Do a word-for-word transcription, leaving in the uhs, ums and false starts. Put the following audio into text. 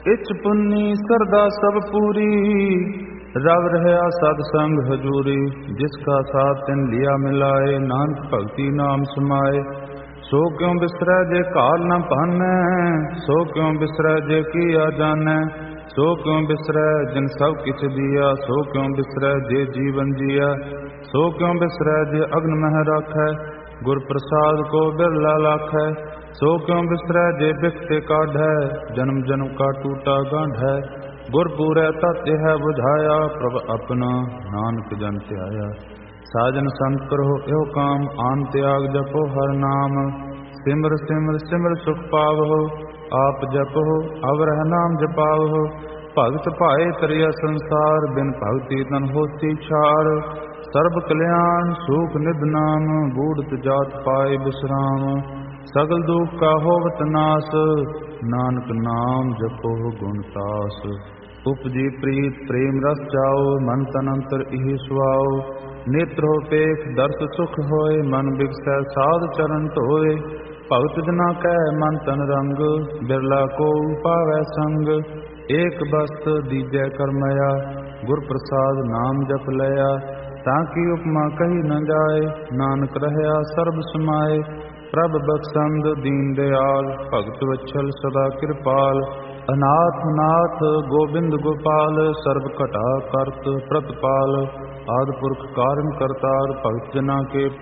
Etch Punni सरदा सब पूरी, रव रहया सद संग हजूरी। जिसका साथ तिन लिया मिलाए, नानक भगति नाम समाए। सो क्यों बिसरै जे काल न पानै, सो क्यों बिसरै जे किया जानै। सो क्यों बिसरै जिन सब किछ दिया, सो क्यों बिसरै जे जीवन जिया। सो क्यों बिसरै जे अग्न मह राखै, गुर प्रसाद को बिरला लाखै। सो क्यों बिसरै जे बिखते काढ़ै, जन्म जन्म का टूटा गांढै। गुर पूरै तत् है बुझाया, प्रभ अपना नानक जन ध्याया। साजन संत करो यो काम, आन त्याग जपो हर नाम। सिमर सिमर सिमर सुख पावो, आप जपो अवरह नाम जपावो। भगत पाए तरिया संसार, बिन भगति तन होती छार। सर्ब कल्याण सुख निध नाम, बूढ़त जात पाए विश्राम। सगल दुख का होवत नाश, नानक नाम जपो गुण तास। उपजी प्रीत प्रेम रस जाओ, मन तन अंतर इहि सुआओ। नेत्र हो पेख दर्श सुख होए, मन बिगसै साध चरण धोए। भगत जना कै मन तन रंग, बिरला को पावै संग। एक बस्त दीजै करमया, गुर प्रसाद नाम जप लया। ताकि उपमा कही न जाए, नानक रहया सर्ब समाए। प्रभ बख्शंद दीन दयाल, भगत वत्सल सदा कृपाल। अनाथ नाथ गोविंद गोपाल, सर्ब घटा करत प्रतपाल। आदि पुरख कारण करतार, भगत जना के